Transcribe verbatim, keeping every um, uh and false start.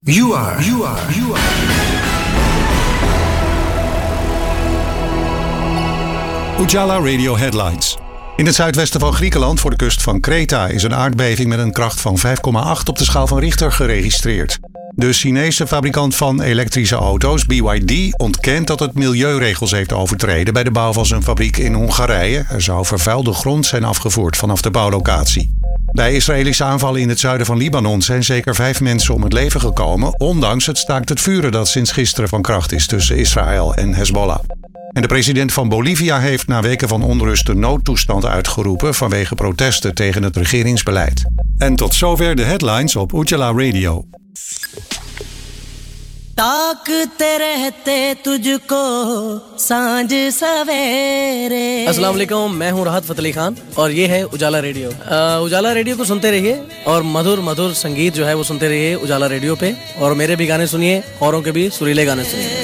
You are, you are, you are. Ujala Radio Headlines. In het zuidwesten van Griekenland, voor de kust van Kreta, is een aardbeving met een kracht van vijf komma acht op de schaal van Richter geregistreerd. De Chinese fabrikant van elektrische auto's, B Y D, ontkent dat het milieuregels heeft overtreden bij de bouw van zijn fabriek in Hongarije. Er zou vervuilde grond zijn afgevoerd vanaf de bouwlocatie. Bij Israëlische aanvallen in het zuiden van Libanon zijn zeker vijf mensen om het leven gekomen, ondanks het staakt het vuren dat sinds gisteren van kracht is tussen Israël en Hezbollah. En de president van Bolivia heeft na weken van onrust de noodtoestand uitgeroepen vanwege protesten tegen het regeringsbeleid. En tot zover de headlines op Ujala Radio. ताकते रहते तुझको सांझ सवेरे। अस्सलाम वालेकुम, मैं हूँ राहत फतेह अली खान और ये है उजाला रेडियो। उजाला रेडियो को सुनते रहिए और मधुर मधुर संगीत जो है वो सुनते रहिए उजाला रेडियो पे। और मेरे भी गाने सुनिए, औरों के भी सुरीले गाने सुनिए।